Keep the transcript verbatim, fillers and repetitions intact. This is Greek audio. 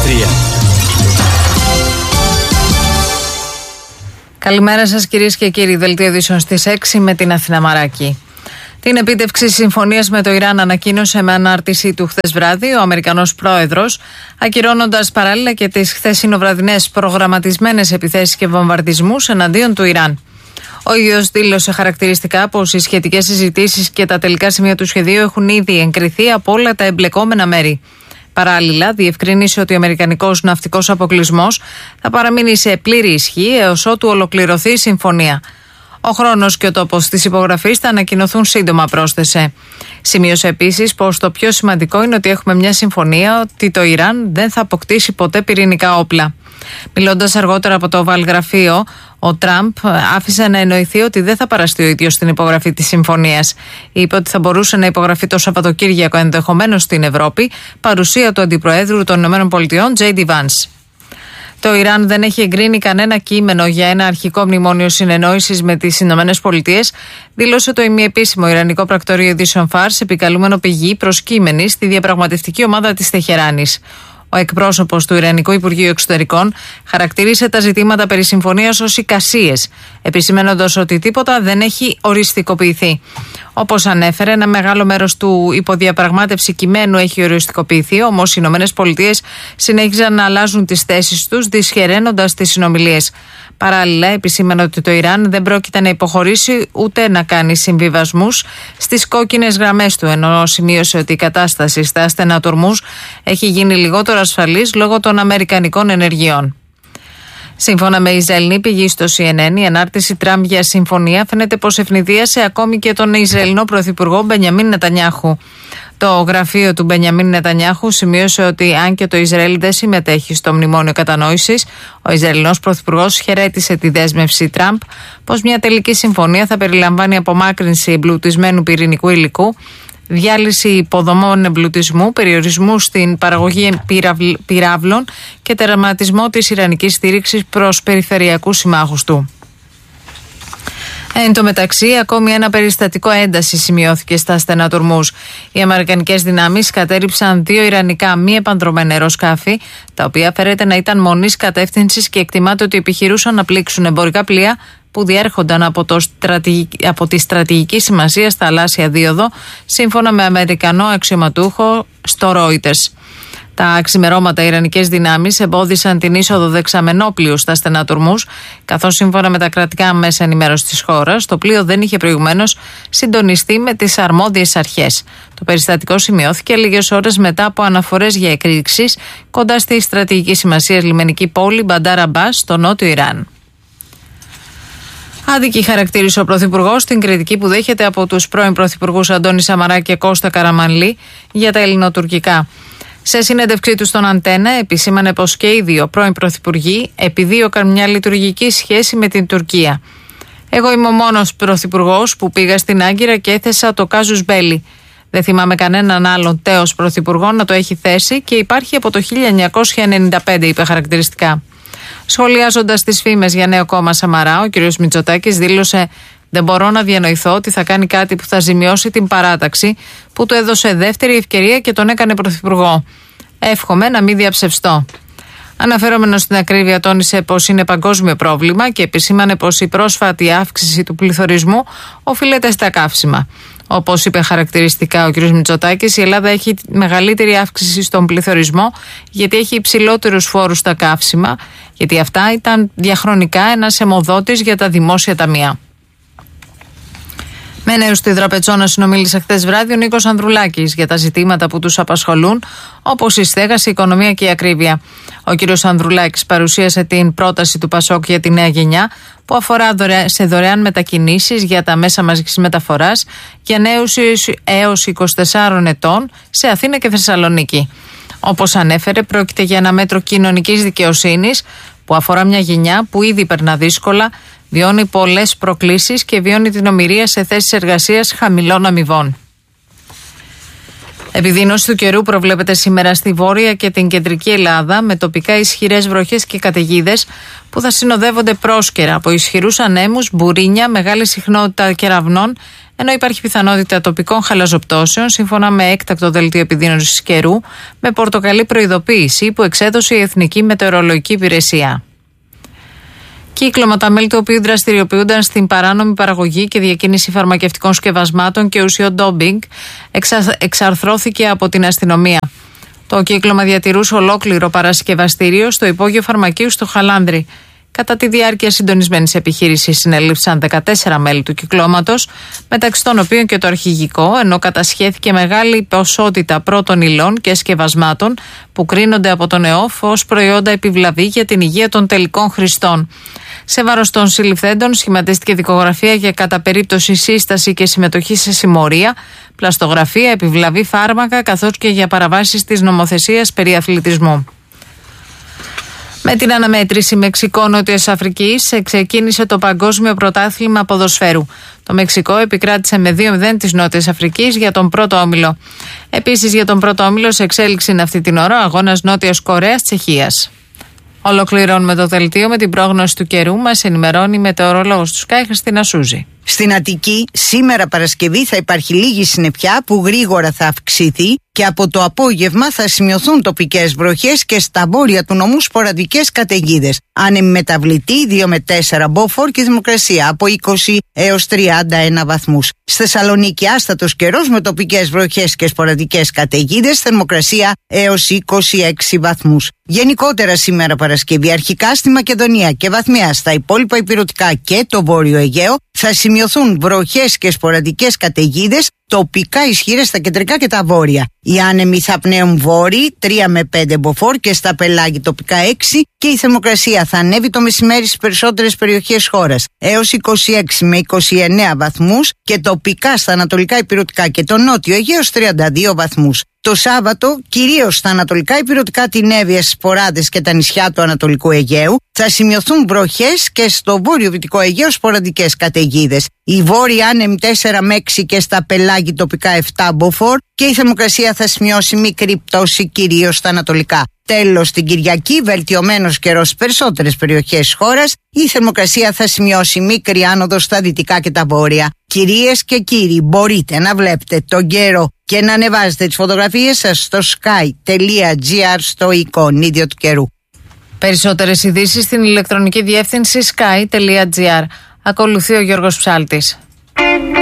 τρία. Καλημέρα σας κυρίες και κύριοι. Δελτίο ειδήσεων στις έξι με την Αθηνά Μαράκη. Την επίτευξη συμφωνίας με το Ιράν ανακοίνωσε με ανάρτησή του χθες βράδυ ο Αμερικανός πρόεδρος, ακυρώνοντας παράλληλα και τις χθεσινοβραδινές προγραμματισμένες επιθέσεις και βομβαρδισμούς εναντίον του Ιράν. Ο ίδιος δήλωσε χαρακτηριστικά πως οι σχετικές συζητήσεις και τα τελικά σημεία του σχεδίου έχουν ήδη εγκριθεί από όλα τα εμπλεκόμενα μέρη. Παράλληλα, διευκρίνησε ότι ο αμερικανικός ναυτικός αποκλεισμός θα παραμείνει σε πλήρη ισχύ έως ότου ολοκληρωθεί η συμφωνία. Ο χρόνος και ο τόπος της υπογραφής θα ανακοινωθούν σύντομα, πρόσθεσε. Σημείωσε επίσης πως το πιο σημαντικό είναι ότι έχουμε μια συμφωνία ότι το Ιράν δεν θα αποκτήσει ποτέ πυρηνικά όπλα. Μιλώντας αργότερα από το Βαλγραφείο, ο Τραμπ άφησε να εννοηθεί ότι δεν θα παραστεί ο ίδιος στην υπογραφή της συμφωνίας. Είπε ότι θα μπορούσε να υπογραφεί το Σαββατοκύριακο ενδεχομένως στην Ευρώπη, παρουσία του Αντιπροέδρου των ΗΠΑ, Τζέι Ντι Vance. Το Ιράν δεν έχει εγκρίνει κανένα κείμενο για ένα αρχικό μνημόνιο συνεννόησης με τις Ηνωμένες Πολιτείες, δήλωσε το ημιεπίσημο Ιρανικό Πρακτορείο Ειδήσεων Φάρς, επικαλούμενο πηγή προσκύμενη στη διαπραγματευτική ομάδα της Τεχεράνης. Ο εκπρόσωπος του Ιρανικού Υπουργείου Εξωτερικών χαρακτήρισε τα ζητήματα περί συμφωνίας ως εικασίες, επισημένοντας ότι τίποτα δεν έχει οριστικοποιηθεί. Όπως ανέφερε, ένα μεγάλο μέρος του υποδιαπραγμάτευση κειμένου έχει οριστικοποιηθεί, όμως οι Ηνωμένες Πολιτείες συνέχιζαν να αλλάζουν τις θέσεις τους, δυσχεραίνοντας τις συνομιλίες. Παράλληλα, επισήμανε ότι το Ιράν δεν πρόκειται να υποχωρήσει ούτε να κάνει συμβιβασμούς στις κόκκινες γραμμές του, ενώ σημείωσε ότι η κατάσταση στα στενά του Ορμούζ έχει γίνει λιγότερο ασφαλής λόγω των αμερικανικών ενεργειών. Σύμφωνα με Ισραηλινή πηγή στο Σι Εν Εν, η ανάρτηση Τραμπ για συμφωνία φαίνεται πως ευνηδίασε ακόμη και τον Ισραηλινό Πρωθυπουργό Μπενιαμίν Νετανιάχου. Το γραφείο του Μπενιαμίν Νετανιάχου σημείωσε ότι αν και το Ισραήλ δεν συμμετέχει στο μνημόνιο κατανόησης, ο Ισραηλινός Πρωθυπουργός χαιρέτησε τη δέσμευση Τραμπ πως μια τελική συμφωνία θα περιλαμβάνει απομάκρυνση εμπλουτισμένου πυρηνικού υλικού, διάλυση υποδομών εμπλουτισμού, περιορισμού στην παραγωγή πυράβλων και τερματισμό της ιρανικής στήριξης προς περιφερειακούς συμμάχους του. Εν τω μεταξύ, ακόμη ένα περιστατικό ένταση σημειώθηκε στα στενά του Ορμούζ. Οι αμερικανικές δυνάμεις κατέριψαν δύο ιρανικά μη επανδρωμένα αεροσκάφη, τα οποία φέρεται να ήταν μονής κατεύθυνσης και εκτιμάται ότι επιχειρούσαν να πλήξουν εμπορικά πλοία που διέρχονταν από, το στρατηγική, από τη στρατηγική σημασία στα θαλάσσια δίωδο, σύμφωνα με Αμερικανό αξιωματούχο στο Reuters. Τα ξημερώματα ιρανικές δυνάμεις εμπόδισαν την είσοδο δεξαμενόπλοιου στα στενά του Ορμούζ, καθώς σύμφωνα με τα κρατικά μέσα ενημέρωσης της χώρας, το πλοίο δεν είχε προηγουμένως συντονιστεί με τις αρμόδιες αρχές. Το περιστατικό σημειώθηκε λίγες ώρες μετά από αναφορές για εκρήξεις κοντά στη στρατηγική σημασία λιμενική πόλη Μπαντάρ Αμπάς στο νότιο Ιράν. Άδικη χαρακτήρισε ο Πρωθυπουργός την κριτική που δέχεται από τους πρώην Πρωθυπουργούς Αντώνη Σαμαρά και Κώστα Καραμανλή για τα ελληνοτουρκικά. Σε συνέντευξή του στον Αντένα, επισήμανε πως και οι δύο πρώην πρωθυπουργοί επιδίωκαν μια λειτουργική σχέση με την Τουρκία. Εγώ είμαι ο μόνος πρωθυπουργός που πήγα στην Άγκυρα και έθεσα το κάζους μπέλι. Δεν θυμάμαι κανέναν άλλον τέος πρωθυπουργό να το έχει θέσει και υπάρχει από το χίλια εννιακόσια ενενήντα πέντε, είπε χαρακτηριστικά. Σχολιάζοντας τις φήμες για νέο κόμμα Σαμαρά, ο κ. Μητσοτάκης δήλωσε: «Δεν μπορώ να διανοηθώ ότι θα κάνει κάτι που θα ζημιώσει την παράταξη που του έδωσε δεύτερη ευκαιρία και τον έκανε πρωθυπουργό. Εύχομαι να μην διαψευστώ». Αναφερόμενος στην ακρίβεια, τόνισε πως είναι παγκόσμιο πρόβλημα και επισήμανε πως η πρόσφατη αύξηση του πληθωρισμού οφείλεται στα καύσιμα. Όπως είπε χαρακτηριστικά ο κ. Μητσοτάκης, η Ελλάδα έχει μεγαλύτερη αύξηση στον πληθωρισμό γιατί έχει υψηλότερους φόρους στα καύσιμα, γιατί αυτά ήταν διαχρονικά ένας αιμοδότης για τα δημόσια ταμεία. Με νέους στη Δραπετσόνα συνομίλησε χθες βράδυ ο Νίκος Ανδρουλάκης για τα ζητήματα που τους απασχολούν, όπως η στέγαση, η οικονομία και η ακρίβεια. Ο κ. Ανδρουλάκης παρουσίασε την πρόταση του Πασόκ για τη νέα γενιά, που αφορά σε δωρεάν μετακινήσεις για τα μέσα μαζικής μεταφοράς για νέους έως είκοσι τεσσάρων ετών σε Αθήνα και Θεσσαλονίκη. Όπως ανέφερε, πρόκειται για ένα μέτρο κοινωνικής δικαιοσύνης που αφορά μια γενιά που ήδη περνά δύσκολα, βιώνει πολλές προκλήσεις και βιώνει την ομηρία σε θέσεις εργασίας χαμηλών αμοιβών. Επιδείνωση του καιρού προβλέπεται σήμερα στη Βόρεια και την Κεντρική Ελλάδα, με τοπικά ισχυρές βροχές και καταιγίδες που θα συνοδεύονται πρόσκαιρα από ισχυρούς ανέμους, μπουρίνια, μεγάλη συχνότητα κεραυνών, ενώ υπάρχει πιθανότητα τοπικών χαλαζοπτώσεων σύμφωνα με έκτακτο δελτίο επιδείνωσης καιρού με πορτοκαλί προειδοποίηση που εξέδωσε η Εθνική Μετεωρολογική Υπηρεσία. Κύκλωμα, τα μέλη του οποίου δραστηριοποιούνταν στην παράνομη παραγωγή και διακίνηση φαρμακευτικών σκευασμάτων και ουσιών ντόμπινγκ, εξα... εξαρθρώθηκε από την αστυνομία. Το κύκλωμα διατηρούσε ολόκληρο παρασκευαστήριο στο υπόγειο φαρμακείου στο Χαλάνδρι. Κατά τη διάρκεια συντονισμένης επιχείρησης συνελήφθησαν δεκατέσσερα μέλη του κυκλώματος, μεταξύ των οποίων και το αρχηγικό, ενώ κατασχέθηκε μεγάλη ποσότητα πρώτων υλών και σκευασμάτων που κρίνονται από τον ΕΟΦ ως προϊόντα επιβλαβή για την υγεία των τελικών χρηστών. Σε βάρος των συλληφθέντων σχηματίστηκε δικογραφία για κατά περίπτωση σύσταση και συμμετοχή σε συμμορία, πλαστογραφία, επιβλαβή φάρμακα καθώς και για παραβάσεις της νομοθεσίας περί αθλητισμού. Με την αναμέτρηση Μεξικό-Νότιας Αφρικής ξεκίνησε το Παγκόσμιο Πρωτάθλημα Ποδοσφαίρου. Το Μεξικό επικράτησε με δύο μηδέν της Νότιας Αφρικής για τον πρώτο όμιλο. Επίσης για τον πρώτο όμιλο σε εξέλιξη είναι αυτή την ώρα ο αγώνας Νότιας Κορέας-Τσεχίας. Ολοκληρώνουμε το δελτίο με την πρόγνωση του καιρού. Μας ενημερώνει η μετεωρολόγος του Sky, Χριστίνα Σούζη. Στην Αττική, σήμερα Παρασκευή θα υπάρχει λίγη συννεφιά που γρήγορα θα αυξηθεί και από το απόγευμα θα σημειωθούν τοπικές βροχές και στα βόρεια του νομού σποραδικές καταιγίδες. Άνεμη μεταβλητή δύο με τέσσερα μποφόρ και θερμοκρασία από είκοσι έως τριάντα ένα βαθμούς. Στη Θεσσαλονίκη άστατος καιρός με τοπικές βροχές και σποραδικές καταιγίδες, θερμοκρασία έως είκοσι έξι βαθμούς. Γενικότερα σήμερα Παρασκευή, αρχικά στη Μακεδονία και βαθμιά στα υπόλοιπα ηπειρωτικά και το Βόρειο Αιγαίο, θα σημειωθούν βροχές και σποραδικές καταιγίδες, τοπικά ισχυρές στα κεντρικά και τα βόρεια. Οι άνεμοι θα πνέουν βόρειοι τρία με πέντε μποφόρ και στα πελάγη τοπικά έξι και η θερμοκρασία θα ανέβει το μεσημέρι στις περισσότερες περιοχές χώρας έως είκοσι έξι με είκοσι εννέα βαθμούς και τοπικά στα ανατολικά ηπειρωτικά και το νότιο Αιγαίο έως τριάντα δύο βαθμούς. Το Σάββατο, κυρίως στα ανατολικά ηπειρωτικά, την Εύβοια, στις Ποράδες και τα νησιά του Ανατολικού Αιγαίου, θα σημειωθούν βροχές και στο βόρειο-δυτικό Αιγαίο σποραδικές καταιγίδες. Οι βόρειοι άνεμοι τέσσερα με έξι και στα πελάγη τοπικά επτά μποφόρ και η θερμοκρασία θα σημειώσει μικρή πτώση κυρίως στα ανατολικά. Τέλος, την Κυριακή, βελτιωμένος καιρός στις περισσότερες περιοχές της χώρας, η θερμοκρασία θα σημειώσει μικρή άνοδο στα δυτικά και τα βόρεια. Κυρίες και κύριοι, μπορείτε να βλέπετε τον καιρό και να ανεβάζετε τις φωτογραφίες σας στο sky.gr στο εικονίδιο του καιρού. Περισσότερες ειδήσεις στην ηλεκτρονική διεύθυνση sky.gr. Ακολουθεί ο Γιώργος Ψάλτης.